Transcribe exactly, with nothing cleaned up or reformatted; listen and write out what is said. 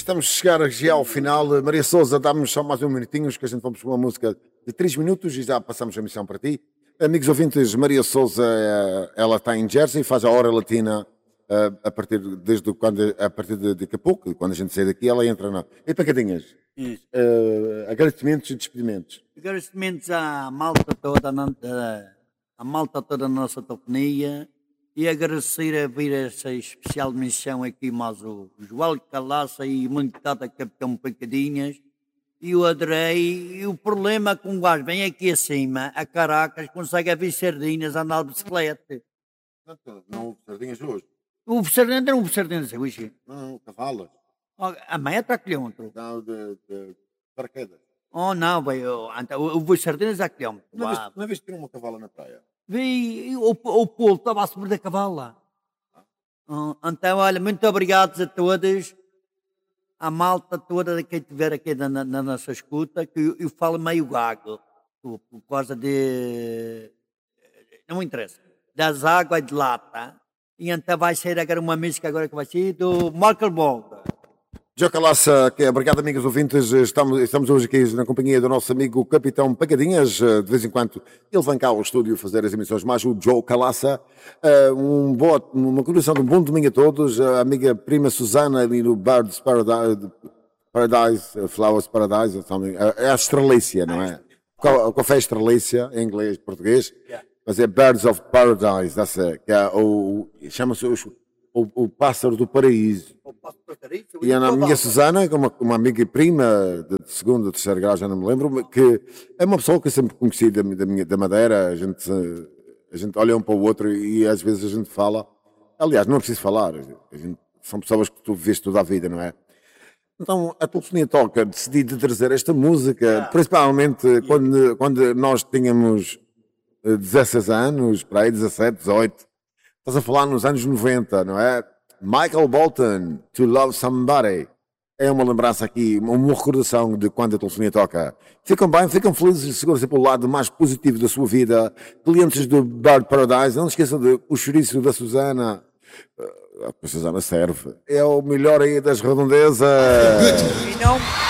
estamos a chegar aqui ao final. Maria Souza, dá-nos só mais um minutinho, que a gente vamos com uma música de três minutos e já passamos a missão para ti. Amigos ouvintes, Maria Souza, ela está em Jersey, faz a hora latina a partir, desde quando, a partir de daqui a pouco, quando a gente sair daqui, ela entra na... E pacadinhas? Isso. Uh, agradecimentos e despedimentos. Agradecimentos à malta toda, à malta toda da nossa telefonia. E agradecer a vir essa especial missão aqui, mais o João Calaça e o Montado Capitão Pacadinhas e o Adrei. E o problema com o gajo vem aqui acima, a Caracas, consegue haver sardinhas a andar de bicicleta. Não, não houve sardinhas hoje. Houve sardinhas, não houve sardinhas hoje. Não, cavalas. A meta está quilômetro. Não, de, de paraquedas. Oh não, veio, houve sardinhas a quilômetro. Não é vez que ter uma cavala na praia? Vi, o, o Polo estava a subir da cavala. Uh, então, olha, muito obrigado a todos, a malta toda que estiver aqui na, na nossa escuta, que eu, eu falo meio gago, por, por causa de... não interessa, das águas de lata. E então vai ser agora uma música agora que vai ser do Michael Bolton. João Calaça, que é, obrigado amigos ouvintes, estamos, estamos hoje aqui na companhia do nosso amigo Capitão Pacadinhas, de vez em quando ele vem cá ao estúdio fazer as emissões mais, o Joe Calaça, um boa, uma continuação de um bom domingo a todos, a amiga prima Susana ali no Birds Paradise, Paradise Flowers Paradise, é a Estrelícia, não é? O café Estrelícia, em inglês, português, mas é Birds of Paradise, que é o, chama-se o, o, o pássaro do paraíso. E a minha Susana, que é uma, uma amiga e prima de segundo ou terceiro grau, já não me lembro, que é uma pessoa que eu sempre conheci da, da, minha, da Madeira, a gente, a gente olha um para o outro e às vezes a gente fala, aliás, não é preciso falar, a gente, são pessoas que tu vês toda a vida, não é? Então a Telefonia Toca decidi de trazer esta música, ah, principalmente yeah. quando, quando nós tínhamos dezesseis anos, para aí dezassete, dezoito, estás a falar nos anos noventa, não é? Michael Bolton, To Love Somebody. É uma lembrança aqui, uma recordação de quando a telefonia toca. Ficam bem, ficam felizes e seguram sempre o lado mais positivo da sua vida. Clientes do Bird Paradise, não se esqueçam de o chouriço da Susana. A Susana serve. É o melhor aí das redondezas.